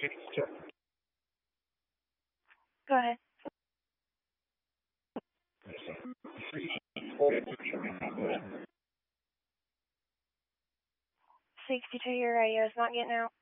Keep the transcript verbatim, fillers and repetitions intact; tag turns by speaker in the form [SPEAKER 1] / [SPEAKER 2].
[SPEAKER 1] Go ahead. sixty-two, your radio is not getting out.